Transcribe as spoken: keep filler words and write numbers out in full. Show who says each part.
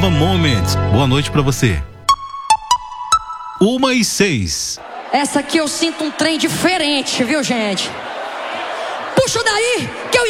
Speaker 1: Nova Moments. Boa noite pra você. Uma e seis.
Speaker 2: Essa aqui eu sinto um trem diferente, viu, gente? Puxa daí, que eu